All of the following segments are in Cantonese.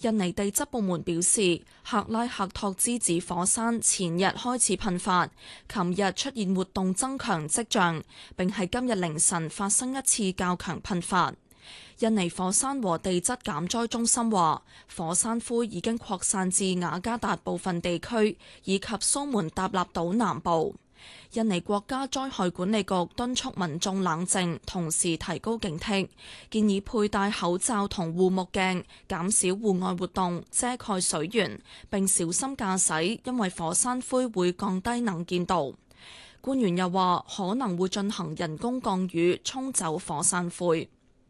印尼地質部門表示，克拉克托之子火山前日開始噴發，琴日出現活動增強跡象，並喺今日凌晨發生一次較強噴發。印尼火山和地質減災中心話，火山灰已經擴散至雅加達部分地區以及蘇門答臘島南部。印尼國家災害管理局敦促民眾冷靜，同時提高警惕，建議佩戴口罩同護目鏡，減少戶外活動，遮蓋水源，並小心駕駛，因為火山灰會降低能見度。官員又話，可能會進行人工降雨，沖走火山灰。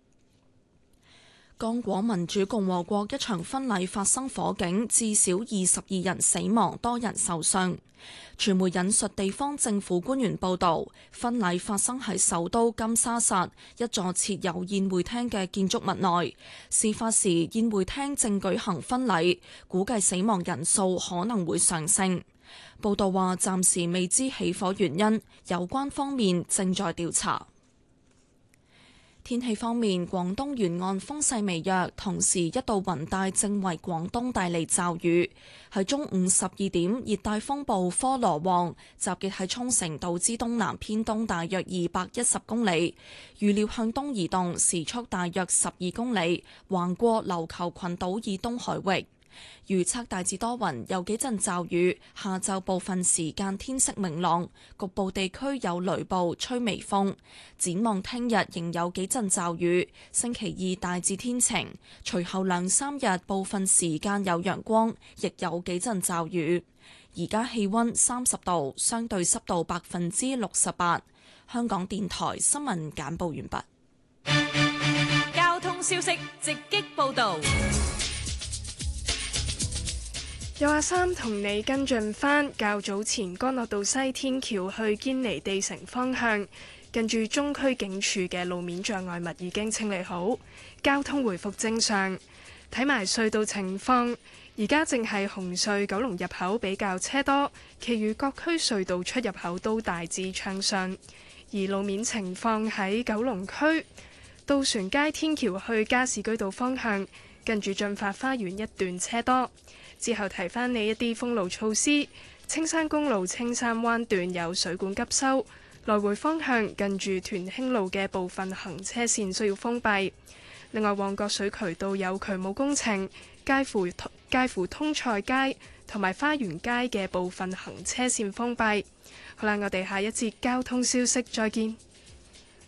剛果民主共和國一場婚禮發生火警，至少22人死亡，多人受傷。傳媒引述地方政府官員報導，婚禮發生喺首都金沙薩一座設有宴會廳嘅建築物內。事發時，宴會廳正舉行婚禮，估計死亡人數可能會上升。報導話，暫時未知起火原因，有關方面正在調查。天氣方面，廣東沿岸風勢微弱，同時一道雲帶正為廣東帶嚟驟雨。喺中午12點，熱帶風暴科羅旺集結喺沖繩島之東南偏東大約210公里，預料向東移動，時速大約12公里，橫過琉球群島以東海域。預測大致多雲，有幾陣驟雨，下晝部分時間天色明朗，局部地區有雷暴，吹微風。展望聽日仍有幾陣驟雨，星期二大致天晴，隨後2-3日部分時間有陽光，亦有幾陣驟雨。而家氣溫30度，相對濕度68%。香港電台新聞簡報完畢。 交通消息直擊報道。 有阿三同你跟進返較早前干諾道西天橋去堅尼地城方向，近住中區警署嘅路面障礙物已經清理好，交通回復正常。睇埋隧道情況，而家正係紅隧九龍入口比較車多，其餘各區隧道出入口都大致暢順。而路面情況喺九龍區渡船街天橋去加士居道方向，近住進發花園一段車多。之後提返你一啲封路措施，青山公路青山灣段有水管急修，來回方向近住屯興路嘅部分行車線需要封閉。另外，旺角水渠道有渠務工程，介乎通菜街同埋花園街嘅部分行車線封閉。好啦，我哋下一節交通消息再見。